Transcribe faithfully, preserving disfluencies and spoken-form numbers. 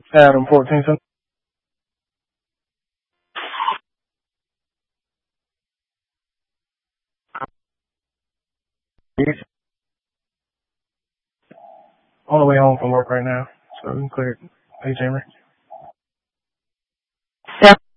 Adam fourteen. On the way home from work right now, so I'm clear. Hey, Jamie.